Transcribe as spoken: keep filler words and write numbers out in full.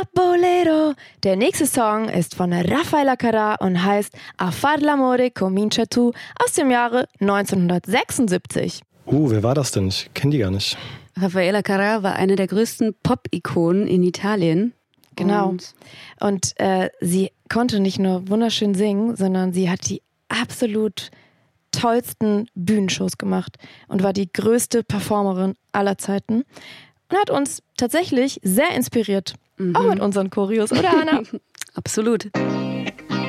Bolero. Der nächste Song ist von Raffaella Carrà und heißt A far l'amore comincia tu aus dem Jahre neunzehnhundertsechsundsiebzig. Uh, wer war das denn? Ich kenne die gar nicht. Raffaella Carrà war eine der größten Pop-Ikonen in Italien. Genau. Und, und äh, sie konnte nicht nur wunderschön singen, sondern sie hat die absolut tollsten Bühnenshows gemacht und war die größte Performerin aller Zeiten und hat uns tatsächlich sehr inspiriert. Mhm. Auch mit unseren Choreos, oder Hannah? Absolut.